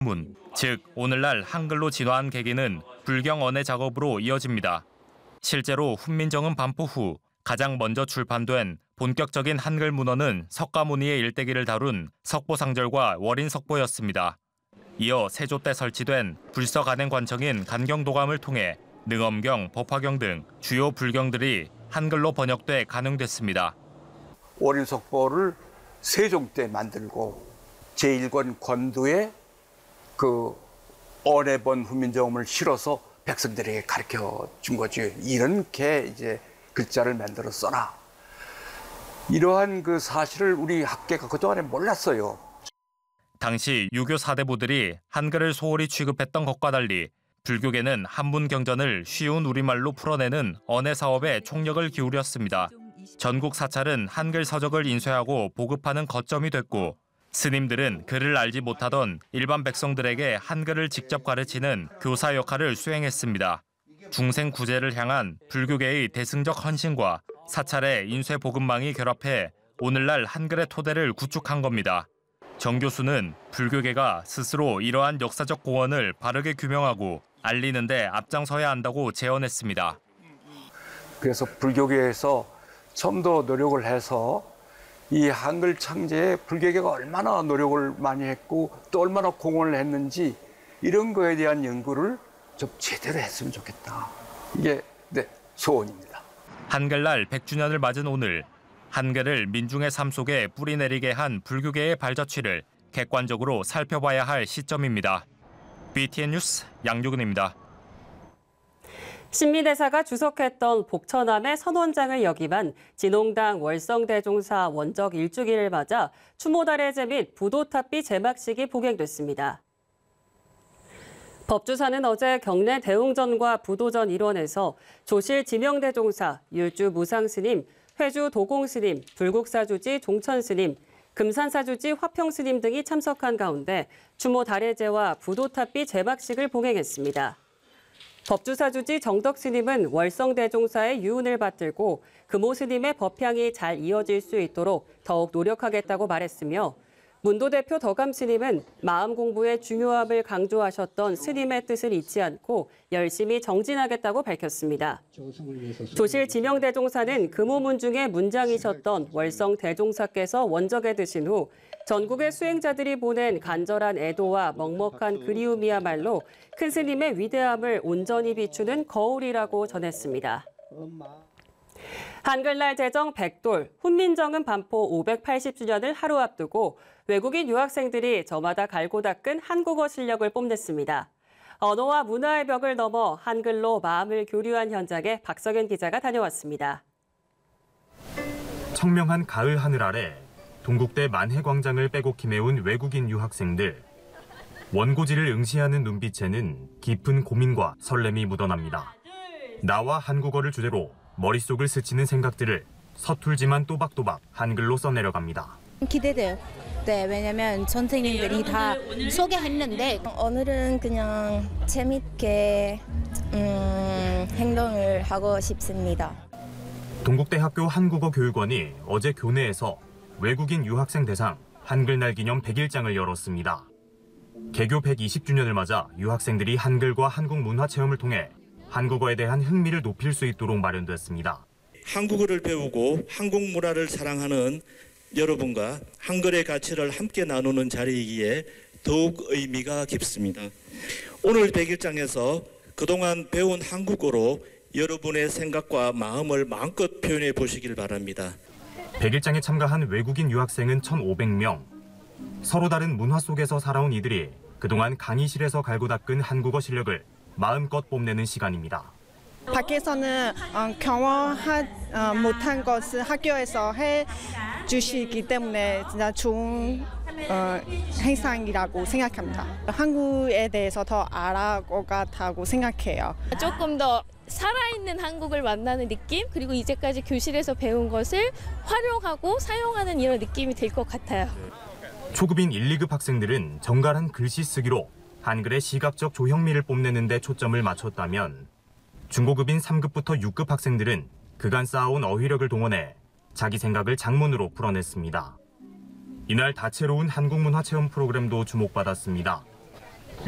즉 오늘날 한글로 진화한 계기는 불경 언해 작업으로 이어집니다. 실제로 훈민정음 반포 후 가장 먼저 출판된 본격적인 한글 문헌은 석가모니의 일대기를 다룬 석보상절과 월인석보였습니다. 이어 세조 때 설치된 불서간행관청인 간경도감을 통해 능엄경, 법화경 등 주요 불경들이 한글로 번역돼 간응됐습니다. 월인석보를 세종 때 만들고 제1권 권두에 그 언해본 훈민정음을 실어서 백성들에게 가르쳐 준 거지. 이렇게 이제 글자를 만들어 써라. 이러한 그 사실을 우리 학계가 그동안에 몰랐어요. 당시 유교 사대부들이 한글을 소홀히 취급했던 것과 달리 불교계는 한문 경전을 쉬운 우리말로 풀어내는 언해 사업에 총력을 기울였습니다. 전국 사찰은 한글 서적을 인쇄하고 보급하는 거점이 됐고 스님들은 글을 알지 못하던 일반 백성들에게 한글을 직접 가르치는 교사 역할을 수행했습니다. 중생 구제를 향한 불교계의 대승적 헌신과 사찰의 인쇄 보급망이 결합해 오늘날 한글의 토대를 구축한 겁니다. 정 교수는 불교계가 스스로 이러한 역사적 공헌을 바르게 규명하고 알리는 데 앞장서야 한다고 제언했습니다. 그래서 불교계에서 좀 더 노력을 해서 이 한글 창제에 불교계가 얼마나 노력을 많이 했고 또 얼마나 공헌을 했는지 이런 거에 대한 연구를 좀 제대로 했으면 좋겠다. 이게 내 소원입니다. 한글날 100주년을 맞은 오늘 한글을 민중의 삶 속에 뿌리내리게 한 불교계의 발자취를 객관적으로 살펴봐야 할 시점입니다. BTN 뉴스 양유근입니다. 신미대사가 주석했던 복처남의 선원장을 역임한 진홍당 월성대종사 원적 1주기를 맞아 추모달해제 및 부도탑비 제막식이 봉행됐습니다. 법주사는 어제 경내 대웅전과 부도전 일원에서 조실 지명대종사, 율주 무상스님, 회주 도공스님, 불국사주지 종천스님, 금산사주지 화평스님 등이 참석한 가운데 추모달해제와 부도탑비 제막식을 봉행했습니다. 법주사주지 정덕스님은 월성대종사의 유운을 받들고 금오스님의 법향이 잘 이어질 수 있도록 더욱 노력하겠다고 말했으며 문도 대표 덕암스님은 마음 공부의 중요함을 강조하셨던 스님의 뜻을 잊지 않고 열심히 정진하겠다고 밝혔습니다. 조실 지명대종사는 금오문중의 문장이셨던 월성대종사께서 원적에 드신 후 전국의 수행자들이 보낸 간절한 애도와 먹먹한 그리움이야말로 큰 스님의 위대함을 온전히 비추는 거울이라고 전했습니다. 한글날 제정 100돌, 훈민정음 반포 580주년을 하루 앞두고 외국인 유학생들이 저마다 갈고 닦은 한국어 실력을 뽐냈습니다. 언어와 문화의 벽을 넘어 한글로 마음을 교류한 현장에 박석연 기자가 다녀왔습니다. 청명한 가을 하늘 아래 동국대 만해광장을 빼곡히 메운 외국인 유학생들. 원고지를 응시하는 눈빛에는 깊은 고민과 설렘이 묻어납니다. 나와 한국어를 주제로 머릿속을 스치는 생각들을 서툴지만 또박또박 한글로 써내려갑니다. 기대돼요. 네, 왜냐면 선생님들이 다 소개했는데 오늘은 그냥 재밌게 행동을 하고 싶습니다. 동국대학교 한국어교육원이 어제 교내에서 외국인 유학생 대상 한글날 기념 100일장을 열었습니다. 개교 120주년을 맞아 유학생들이 한글과 한국 문화 체험을 통해 한국어에 대한 흥미를 높일 수 있도록 마련됐습니다. 한국어를 배우고 한국 문화를 사랑하는 여러분과 한글의 가치를 함께 나누는 자리이기에 더욱 의미가 깊습니다. 오늘 100일장에서 그동안 배운 한국어로 여러분의 생각과 마음을 마음껏 표현해 보시길 바랍니다. 100일장에 참가한 외국인 유학생은 1,500명. 서로 다른 문화 속에서 살아온 이들이 그동안 강의실에서 갈고 닦은 한국어 실력을 마음껏 뽐내는 시간입니다. 밖에서는 경험하지 못한 것을 학교에서 해주시기 때문에 진짜 좋은 행사이라고 생각합니다. 한국에 대해서 더 알아갈 것 같다고 생각해요. 조금 더 살아있는 한국을 만나는 느낌, 그리고 이제까지 교실에서 배운 것을 활용하고 사용하는 이런 느낌이 될 것 같아요. 초급인 1, 2급 학생들은 정갈한 글씨 쓰기로 한글의 시각적 조형미를 뽐내는 데 초점을 맞췄다면 중고급인 3급부터 6급 학생들은 그간 쌓아온 어휘력을 동원해 자기 생각을 장문으로 풀어냈습니다. 이날 다채로운 한국문화 체험 프로그램도 주목받았습니다.